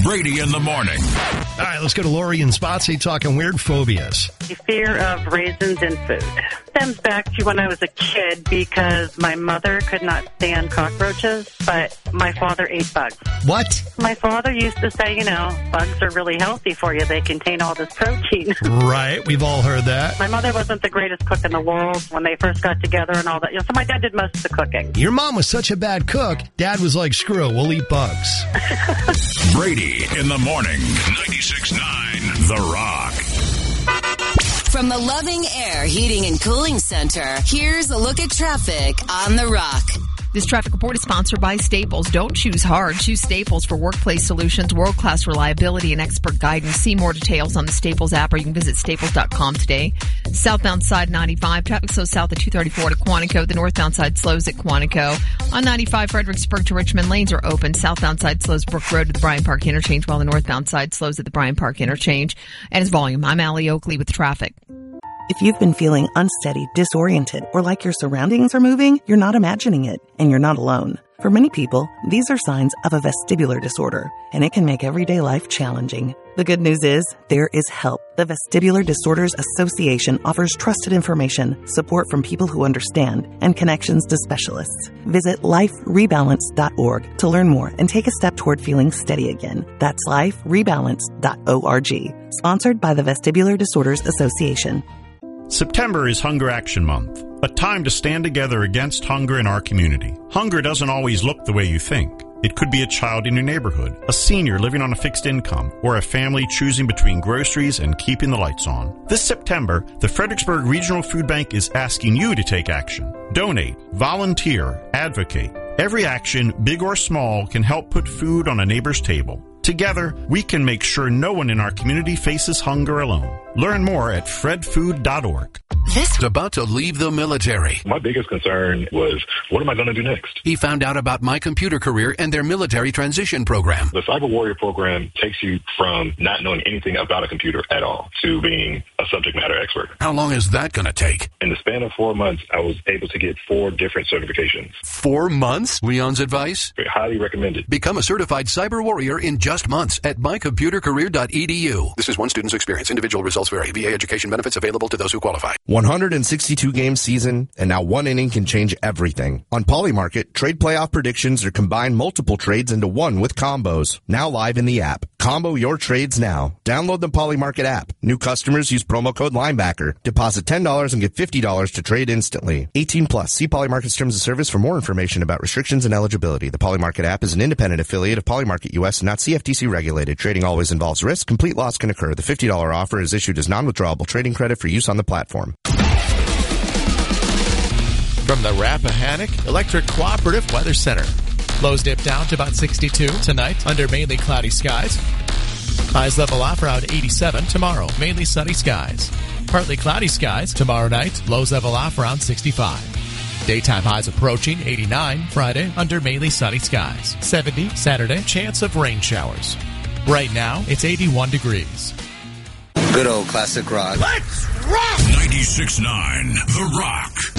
Brady in the morning. All right, let's go to Lori and Spotsy talking weird phobias. The fear of raisins in food stems back to when I was a kid because my mother could not stand cockroaches, but my father ate bugs. What? My father used to say, bugs are really healthy for you. They contain all this protein. Right, we've all heard that. My mother wasn't the greatest cook in the world when they first got together and all that. So my dad did most of the cooking. Your mom was such a bad cook, Dad was like, screw it, we'll eat bugs. Brady in the morning. 96.9 The Rock. From the Loving Air Heating and Cooling Center, here's a look at traffic on The Rock. This traffic report is sponsored by Staples. Don't choose hard. Choose Staples for workplace solutions, world-class reliability, and expert guidance. See more details on the Staples app, or you can visit staples.com today. Southbound side 95. Traffic slows south at 234 to Quantico. The northbound side slows at Quantico. On 95, Fredericksburg to Richmond, lanes are open. Southbound side slows Brook Road to the Bryan Park interchange, while the northbound side slows at the Bryan Park interchange. And its volume. I'm Allie Oakley with traffic. If you've been feeling unsteady, disoriented, or like your surroundings are moving, you're not imagining it, and you're not alone. For many people, these are signs of a vestibular disorder, and it can make everyday life challenging. The good news is, there is help. The Vestibular Disorders Association offers trusted information, support from people who understand, and connections to specialists. Visit liferebalance.org to learn more and take a step toward feeling steady again. That's liferebalance.org. Sponsored by the Vestibular Disorders Association. September is Hunger Action Month, a time to stand together against hunger in our community. Hunger doesn't always look the way you think. It could be a child in your neighborhood, a senior living on a fixed income, or a family choosing between groceries and keeping the lights on. This September, the Fredericksburg Regional Food Bank is asking you to take action. Donate, volunteer, advocate. Every action, big or small, can help put food on a neighbor's table. Together, we can make sure no one in our community faces hunger alone. Learn more at fredfood.org. This is about to leave the military. My biggest concern was, what am I going to do next? He found out about My Computer Career and their military transition program. The Cyber Warrior program takes you from not knowing anything about a computer at all to being a subject matter expert. How long is that going to take? In the span of 4 months, I was able to get 4 different certifications. 4 months? Leon's advice? Highly recommended. Become a certified cyber warrior in just months at mycomputercareer.edu. This is one student's experience. Individual results vary. VA education benefits available to those who qualify. 162-game season, and now one inning can change everything. On Polymarket, trade playoff predictions are combined multiple trades into one with combos. Now live in the app. Combo your trades now. Download the Polymarket app. New customers use promo code Linebacker. Deposit $10 and get $50 to trade instantly. 18 plus. See Polymarket's terms of service for more information about restrictions and eligibility. The Polymarket app is an independent affiliate of Polymarket US and not CFTC regulated. Trading always involves risk. Complete loss can occur. The $50 offer is issued as non-withdrawable trading credit for use on the platform. From the Rappahannock Electric Cooperative Weather Center. Lows dip down to about 62 tonight under mainly cloudy skies. Highs level off around 87 tomorrow. Mainly sunny skies. Partly cloudy skies tomorrow night. Lows level off around 65. Daytime highs approaching 89 Friday under mainly sunny skies. 70 Saturday. Chance of rain showers. Right now, it's 81 degrees. Good old classic rock. Let's rock! 96.9 The Rock.